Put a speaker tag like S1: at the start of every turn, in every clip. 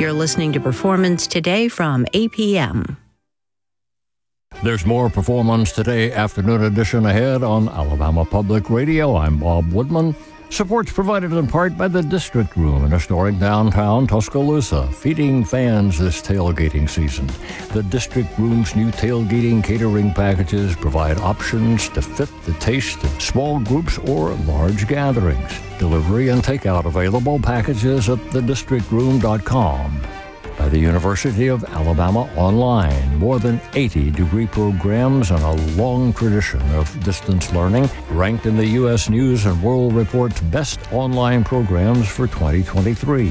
S1: You're listening to Performance Today from APM.
S2: There's more Performance Today afternoon edition ahead on Alabama Public Radio. I'm Bob Woodman. Support's provided in part by the District Room in historic downtown Tuscaloosa, feeding fans this tailgating season. The District Room's new tailgating catering packages provide options to fit the taste of small groups or large gatherings. Delivery and takeout available packages at thedistrictroom.com. By the University of Alabama Online, more than 80 degree programs and a long tradition of distance learning, ranked in the U.S. News & World Report's best online programs for 2023.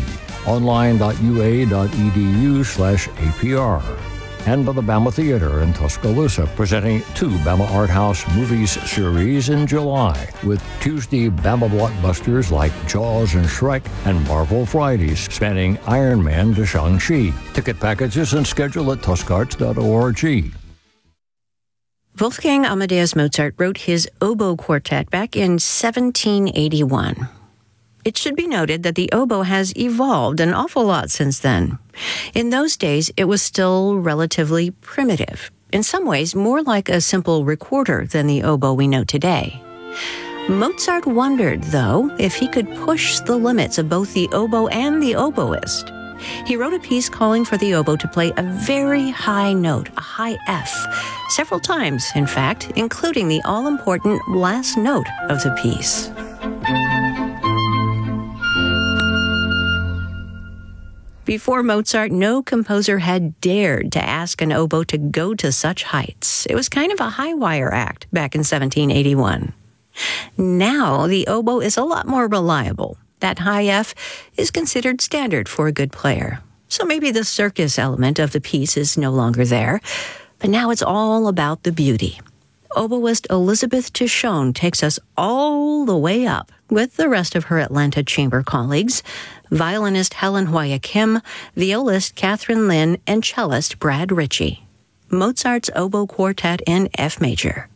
S2: online.ua.edu/APR. And by the Bama Theater in Tuscaloosa, presenting 2 Bama Art House Movies series in July, with Tuesday Bama blockbusters like Jaws and Shrek, and Marvel Fridays spanning Iron Man to Shang-Chi. Ticket packages and schedule at tuscarts.org.
S1: Wolfgang Amadeus Mozart wrote his oboe quartet back in 1781. It should be noted that the oboe has evolved an awful lot since then. In those days, it was still relatively primitive, in some ways more like a simple recorder than the oboe we know today. Mozart wondered, though, if he could push the limits of both the oboe and the oboist. He wrote a piece calling for the oboe to play a very high note, a high F, several times, in fact, including the all-important last note of the piece. Before Mozart, no composer had dared to ask an oboe to go to such heights. It was kind of a high-wire act back in 1781. Now, the oboe is a lot more reliable. That high F is considered standard for a good player. So maybe the circus element of the piece is no longer there, but now it's all about the beauty. Oboist Elizabeth Tishon takes us all the way up with the rest of her Atlanta chamber colleagues, violinist Helen Hoya Kim, violist Catherine Lynn, and cellist Brad Ritchie. Mozart's Oboe Quartet in F major.